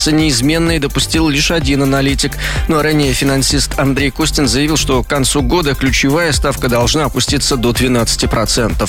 неизменной допустил лишь один аналитик. Ну а ранее финансист Андрей Костин заявил, что к концу года ключевая ставка должна опуститься до 12%.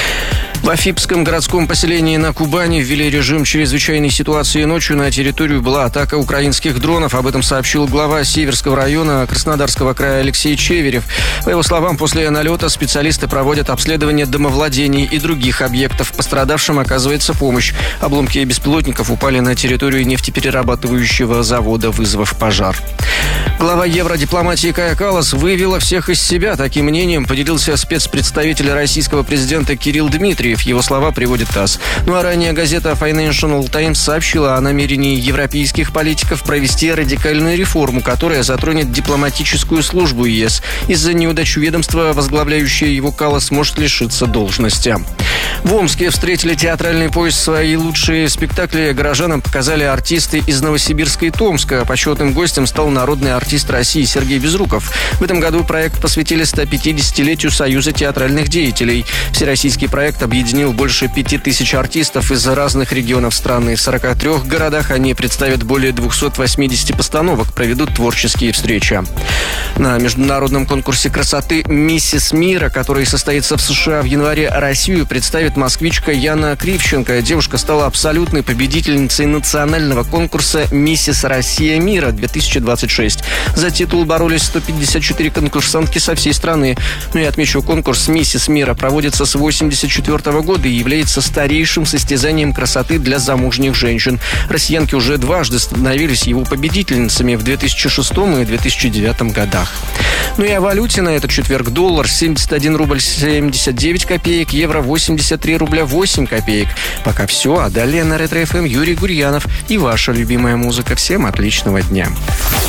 В Афипском городском поселении на Кубани ввели режим чрезвычайной ситуации. Ночью на территорию была атака украинских дронов. Об этом сообщил глава Северского района Краснодарского края Алексей Чеверев. По его словам, после налета специалисты проводят обследование домовладений и других объектов. Пострадавшим оказывается помощь. Обломки беспилотников упали на территорию нефтеперерабатывающего завода, вызвав пожар. Глава евродипломатии Кая Каллас вывела всех из себя. Таким мнением поделился спецпредставитель российского президента Кирилл Дмитриев. Его слова приводит ТАСС. Ну а ранее газета Financial Times сообщила о намерении европейских политиков провести радикальную реформу, которая затронет дипломатическую службу ЕС. Из-за неудач ведомства, возглавляющее его Каллас, может лишиться должности. В Омске встретили театральный поезд. Свои лучшие спектакли горожанам показали артисты из Новосибирска и Томска. Почетным гостем стал народный артист России Сергей Безруков. В этом году проект посвятили 150-летию Союза театральных деятелей. Всероссийский проект объединил больше 5000 артистов из разных регионов страны. В 43 городах они представят более 280 постановок, проведут творческие встречи. На международном конкурсе красоты «Миссис Мира», который состоится в США в январе, Россию представит москвичка Яна Кривченко. Девушка стала абсолютной победительницей национального конкурса «Миссис Россия Мира-2026». За титул боролись 154 конкурсантки со всей страны. Ну и отмечу, конкурс «Миссис Мира» проводится с 1984 года и является старейшим состязанием красоты для замужних женщин. Россиянки уже дважды становились его победительницами в 2006 и 2009 годах. Ну и о валюте на этот четверг: доллар 71 рубль 79 копеек, евро 83 рубля 8 копеек. Пока все, а далее на Ретро ФМ Юрий Гурьянов и ваша любимая музыка. Всем отличного дня.